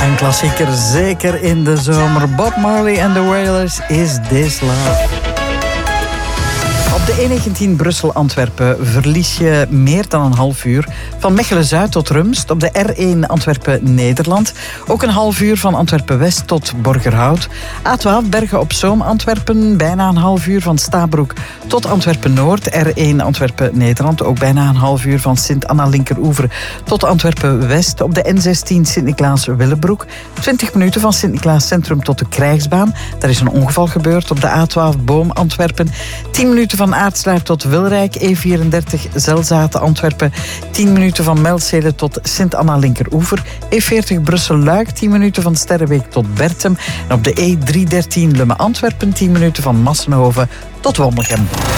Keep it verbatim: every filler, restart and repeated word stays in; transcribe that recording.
Een klassieker, zeker in de zomer. Bob Marley and the Wailers, Is This Love? Op de E negentien Brussel-Antwerpen verlies je meer dan een half uur. Van Mechelen-Zuid tot Rumst. Op de R één Antwerpen-Nederland. Ook een half uur van Antwerpen-West tot Borgerhout. A twaalf Bergen-op-Zoom-Antwerpen. Bijna een half uur van Stabroek tot Antwerpen-Noord. R één Antwerpen-Nederland. Ook bijna een half uur van Sint-Anna-Linkeroever tot Antwerpen-West. Op de N zestien Sint-Niklaas-Willebroek. twintig minuten van Sint-Niklaas Centrum tot de Krijgsbaan. Daar is een ongeval gebeurd op de A twaalf Boom-Antwerpen. tien minuten van Aartselaar tot Wilrijk. E vierendertig Zelzaten Antwerpen. tien minuten van Melzele tot Sint-Anna-Linkeroever. E veertig Brussel-Luik. tien minuten van Sterrebeek tot Bertem. En op de E driehonderddertien Lumme-Antwerpen. tien minuten van Massenhoven tot Wommelgem.